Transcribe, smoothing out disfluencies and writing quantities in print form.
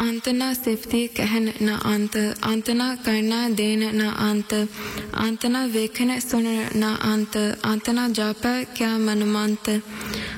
ਅੰਤ ਨਾ ਸਿਫਤੀ ਕਹਿਣ ਨਾ ਅੰਤ, ਅੰਤ ਨਾ ਕਰਨਾ ਦੇਣ ਨਾ ਅੰਤ, ਅੰਤ ਨਾ ਵੇਖਣ ਸੁਣਨ ਨਾ ਅੰਤ, ਅੰਤ ਨਾ ਜਾਪੈ ਕਿਆ ਮਨ ਮੰਤ।